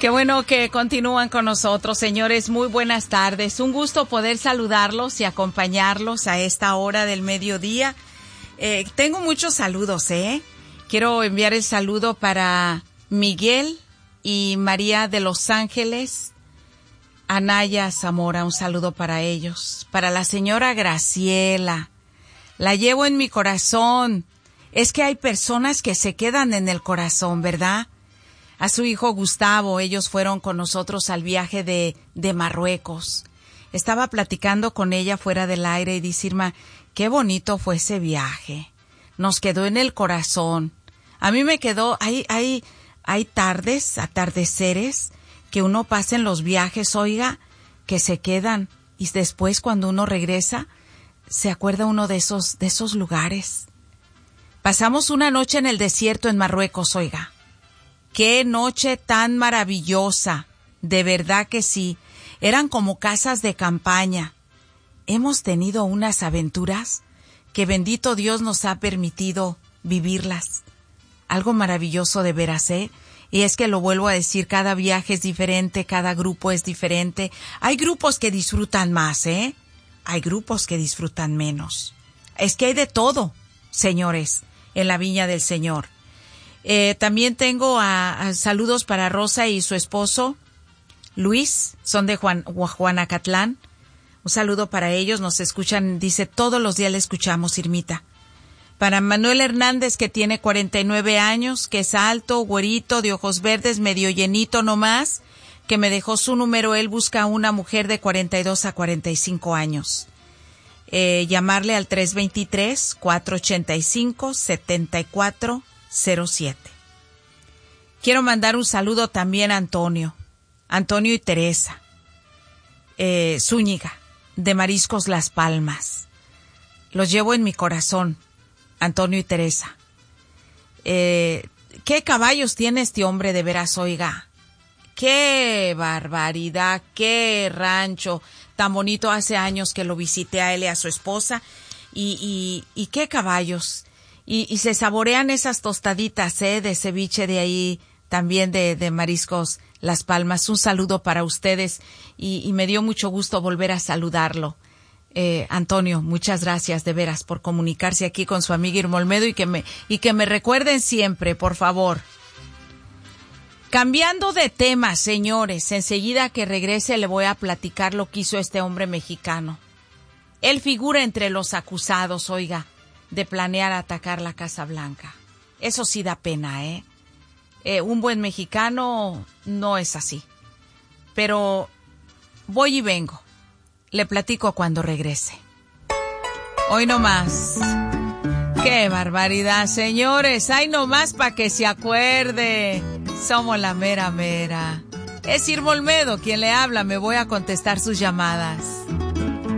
Qué bueno que continúan con nosotros, señores. Muy buenas tardes. Un gusto poder saludarlos y acompañarlos a esta hora del mediodía. Tengo muchos saludos, Quiero enviar el saludo para Miguel y María de Los Ángeles, Anaya Zamora, un saludo para ellos. Para la señora Graciela, la llevo en mi corazón. Es que hay personas que se quedan en el corazón, ¿verdad? A su hijo Gustavo, ellos fueron con nosotros al viaje de Marruecos. Estaba platicando con ella fuera del aire y dice, Irma, qué bonito fue ese viaje. Nos quedó en el corazón. A mí me quedó, hay tardes, atardeceres que uno pasa en los viajes, oiga, que se quedan y después cuando uno regresa se acuerda uno de esos lugares. Pasamos una noche en el desierto en Marruecos, oiga. ¡Qué noche tan maravillosa! De verdad que sí. Eran como casas de campaña. Hemos tenido unas aventuras que bendito Dios nos ha permitido vivirlas. Algo maravilloso de veras, Y es que lo vuelvo a decir, cada viaje es diferente, cada grupo es diferente. Hay grupos que disfrutan más, Hay grupos que disfrutan menos. Es que hay de todo, señores, en la viña del Señor. También tengo saludos para Rosa y su esposo, Luis, son de Juanacatlán. Un saludo para ellos, nos escuchan, dice, todos los días le escuchamos, Irmita. Para Manuel Hernández, que tiene 49 años, que es alto, güerito, de ojos verdes, medio llenito nomás, que me dejó su número, él busca a una mujer de 42 a 45 años. Llamarle al 323-485-7407. Quiero mandar un saludo también a Antonio y Teresa Zúñiga, de Mariscos Las Palmas. Los llevo en mi corazón, Antonio y Teresa. ¿Qué caballos tiene este hombre de veras, oiga? ¡Qué barbaridad! ¡Qué rancho! Tan bonito, hace años que lo visité a él y a su esposa. Y qué caballos. Y se saborean esas tostaditas, de ceviche de ahí, también de Mariscos Las Palmas. Un saludo para ustedes y me dio mucho gusto volver a saludarlo. Antonio, muchas gracias de veras por comunicarse aquí con su amiga Irma Olmedo y que me recuerden siempre, por favor. Cambiando de tema, señores, enseguida que regrese le voy a platicar lo que hizo este hombre mexicano. Él figura entre los acusados, oiga, de planear atacar la Casa Blanca. Eso sí da pena, un buen mexicano no es así. Pero voy y vengo. Le platico cuando regrese. Hoy no más. ¡Qué barbaridad, señores! ¡Ay, no más para que se acuerde! Somos la mera mera. Es Irma Olmedo quien le habla. Me voy a contestar sus llamadas.